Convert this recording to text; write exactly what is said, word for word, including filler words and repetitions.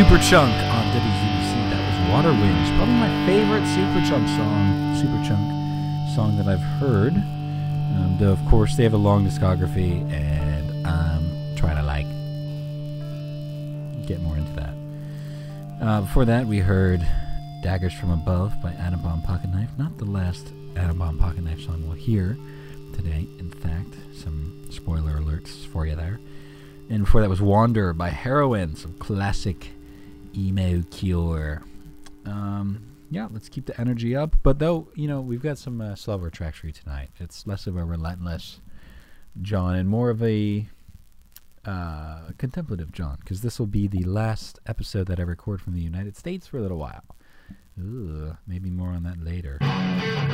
Superchunk on W Z B C. That was Water Winds. Probably my favorite Superchunk song. Superchunk song that I've heard. Um, though, of course, they have a long discography, and I'm trying to, like, get more into that. Uh, before that, we heard Daggers from Above by Atom Bomb Pocket Knife. Not the last Atom Bomb Pocket Knife song we'll hear today. In fact, some spoiler alerts for you there. And before that was Wander by Heroin, some classic emo cure. Um, yeah, let's keep the energy up. But though, you know, we've got some uh, slower tracks for you tonight. It's less of a relentless John and more of a uh, contemplative John, because this will be the last episode that I record from the United States for a little while. Ugh, maybe more on that later.